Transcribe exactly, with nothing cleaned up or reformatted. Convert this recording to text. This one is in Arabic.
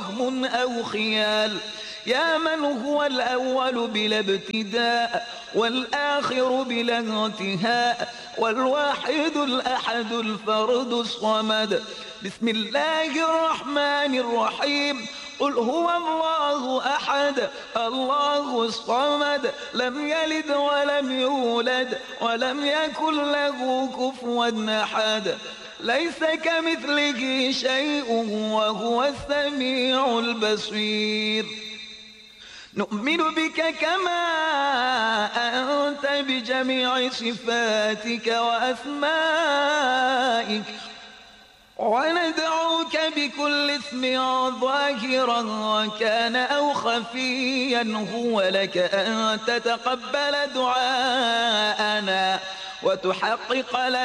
وهم أو خيال، يا من هو الأول بلا ابتداء والآخر بلا انتهاء والواحد الأحد الفرد الصمد. بسم الله الرحمن الرحيم. قل هو الله أحد الله الصمد لم يلد ولم يولد ولم يكن له كفوا أحد. ليس كمثله شيء وهو السميع البصير. نؤمن بك كما أنت بجميع صفاتك وأسمائك، وندعوك بكل اسم ظاهرا كان أو خفيا هو لك أن تتقبل دعاءنا وتحقق لنا